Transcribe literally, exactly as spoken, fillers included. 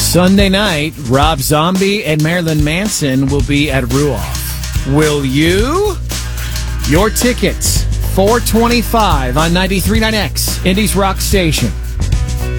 Sunday night, Rob Zombie and Marilyn Manson will be at Ruoff. Will you? Your tickets, four twenty-five on ninety-three point nine X, Indy's Rock Station.